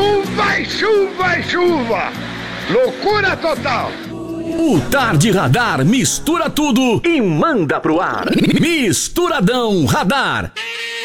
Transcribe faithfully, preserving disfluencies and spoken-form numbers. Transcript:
chuva, chuva, chuva. Loucura total. O Tarde Radar mistura tudo e manda pro ar. Misturadão Radar.